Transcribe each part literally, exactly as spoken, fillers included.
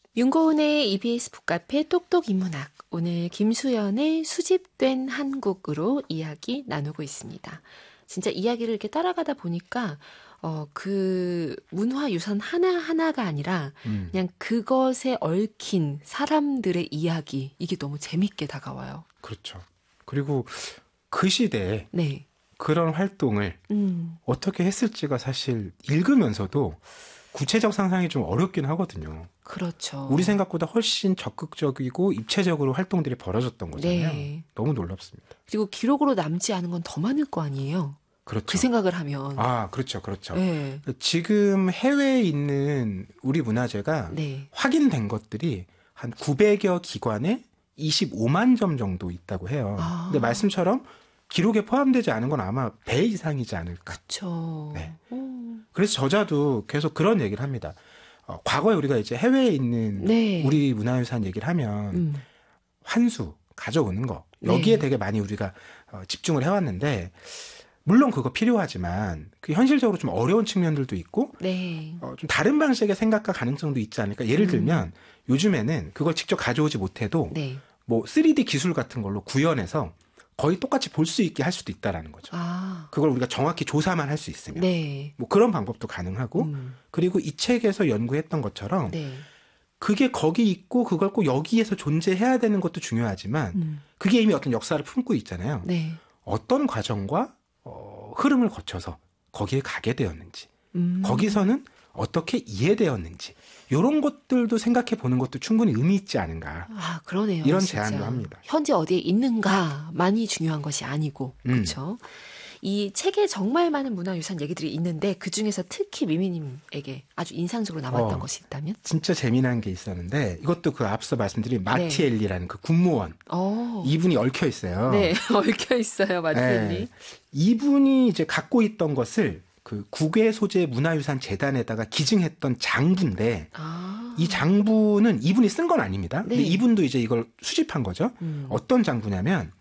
윤고은의 이비에스 북카페 똑똑인문학. 오늘 김수연의 수집된 한국으로 이야기 나누고 있습니다. 진짜 이야기를 이렇게 따라가다 보니까 어, 그 문화유산 하나하나가 아니라 음. 그냥 그것에 얽힌 사람들의 이야기, 이게 너무 재밌게 다가와요. 그렇죠. 그리고 그 시대에 네. 그런 활동을 음. 어떻게 했을지가 사실 읽으면서도 구체적 상상이 좀 어렵긴 하거든요. 그렇죠. 우리 생각보다 훨씬 적극적이고 입체적으로 활동들이 벌어졌던 거잖아요. 네. 너무 놀랍습니다. 그리고 기록으로 남지 않은 건 더 많을 거 아니에요. 그렇죠. 그 생각을 하면. 아, 그렇죠. 그렇죠. 네. 지금 해외에 있는 우리 문화재가 네. 확인된 것들이 한 구백여 기관에 이십오만 점 정도 있다고 해요. 아. 근데 말씀처럼 기록에 포함되지 않은 건 아마 배 이상이지 않을까. 그렇죠. 네. 그래서 저자도 계속 그런 얘기를 합니다. 어, 과거에 우리가 이제 해외에 있는 네. 우리 문화유산 얘기를 하면 음. 환수 가져오는 거 여기에 네. 되게 많이 우리가 어, 집중을 해왔는데 물론 그거 필요하지만 그 현실적으로 좀 어려운 측면들도 있고 네. 어, 좀 다른 방식의 생각과 가능성도 있지 않을까. 예를 들면 음. 요즘에는 그걸 직접 가져오지 못해도 네. 뭐 쓰리디 기술 같은 걸로 구현해서 거의 똑같이 볼 수 있게 할 수도 있다라는 거죠. 아. 그걸 우리가 정확히 조사만 할 수 있으면. 네. 뭐 그런 방법도 가능하고 음. 그리고 이 책에서 연구했던 것처럼 네. 그게 거기 있고 그걸 꼭 여기에서 존재해야 되는 것도 중요하지만 음. 그게 이미 어떤 역사를 품고 있잖아요. 네. 어떤 과정과 어, 흐름을 거쳐서 거기에 가게 되었는지 음. 거기서는 어떻게 이해되었는지 이런 것들도 생각해 보는 것도 충분히 의미 있지 않은가. 아, 그러네요. 이런 진짜. 제안도 합니다. 현재 어디에 있는가만이 중요한 것이 아니고 음. 그렇죠. 이 책에 정말 많은 문화유산 얘기들이 있는데 그중에서 특히 미미님에게 아주 인상적으로 남았던 어, 것이 있다면? 진짜 재미난 게 있었는데 이것도 그 앞서 말씀드린 마티엘리라는 네. 그 군무원 오. 이분이 얽혀 있어요. 네, 얽혀 있어요. 마티엘리. 네. 이분이 이제 갖고 있던 것을 그 국외 소재 문화유산 재단에다가 기증했던 장부인데 아. 이 장부는 이분이 쓴 건 아닙니다. 네. 근데 이분도 이제 이걸 수집한 거죠. 음. 어떤 장부냐면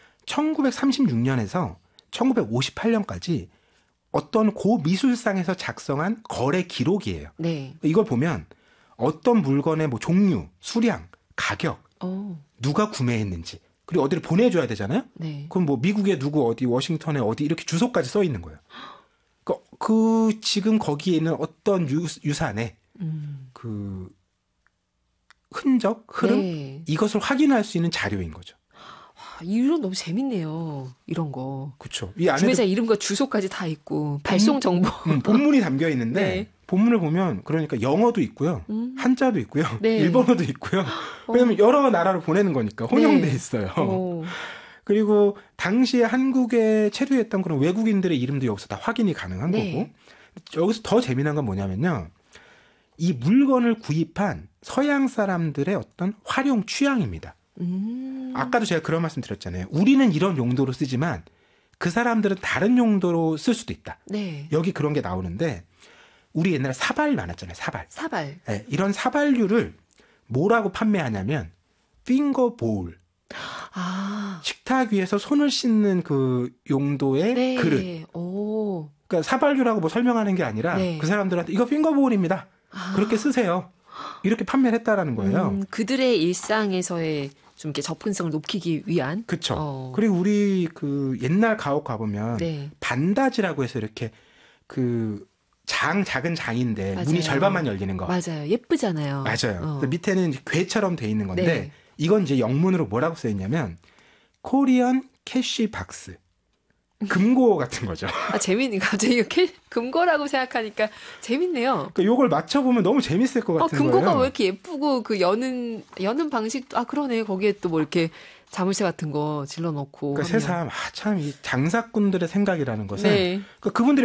천구백삼십육 년에서 천구백오십팔 년까지 어떤 고 미술상에서 작성한 거래 기록이에요. 네. 이걸 보면 어떤 물건의 뭐 종류, 수량, 가격, 오. 누가 구매했는지 그리고 어디를 보내줘야 되잖아요. 네. 그럼 뭐 미국에 누구 어디 워싱턴에 어디 이렇게 주소까지 써 있는 거예요. 그, 그 지금 거기에 있는 어떤 유, 유산의 음. 그 흔적, 흐름 네. 이것을 확인할 수 있는 자료인 거죠. 와, 이런 너무 재밌네요. 이런 거. 그렇죠. 이 안에 구매자 이름과 주소까지 다 있고 발송 정보. 음, 본문이 담겨 있는데 네. 본문을 보면 그러니까 영어도 있고요, 음. 한자도 있고요, 네. 일본어도 있고요. 왜냐하면 어. 여러 나라로 보내는 거니까 혼용돼 네. 있어요. 오. 그리고 당시에 한국에 체류했던 그런 외국인들의 이름도 여기서 다 확인이 가능한 네. 거고 여기서 더 재미난 건 뭐냐면요. 이 물건을 구입한 서양 사람들의 어떤 활용 취향입니다. 음. 아까도 제가 그런 말씀 드렸잖아요. 우리는 이런 용도로 쓰지만 그 사람들은 다른 용도로 쓸 수도 있다. 네. 여기 그런 게 나오는데 우리 옛날에 사발 많았잖아요. 사발. 사발. 네, 이런 사발류를 뭐라고 판매하냐면 핑거 보울. 아. 식탁 위에서 손을 씻는 그 용도의 네. 그릇. 오. 그러니까 사발류라고 뭐 설명하는 게 아니라 네. 그 사람들한테 이거 핑거 보울입니다. 아. 그렇게 쓰세요. 이렇게 판매를 했다라는 거예요. 음, 그들의 일상에서의 좀 이렇게 접근성을 높이기 위한. 그렇죠. 어. 그리고 우리 그 옛날 가옥 가보면 네. 반다지라고 해서 이렇게 그 장 작은 장인데 맞아요. 문이 절반만 열리는 거. 맞아요. 예쁘잖아요. 맞아요. 어. 밑에는 괴처럼 돼 있는 건데 네. 이건 이제 영문으로 뭐라고 써 있냐면 코리안 캐시 박스. 금고 같은 거죠. 아, 재밌네. 갑자기 이렇게 금고라고 생각하니까 재밌네요. 그러니까 요걸 맞춰보면 너무 재밌을 것 같은 어, 금고가 거예요. 왜 이렇게 예쁘고 그 여는 여는 방식도 아 그러네. 거기에 또 뭐 이렇게 자물쇠 같은 거 질러 놓고. 그러니까 새삼 아, 참 이 장사꾼들의 생각이라는 것은 네. 그러니까 그분들이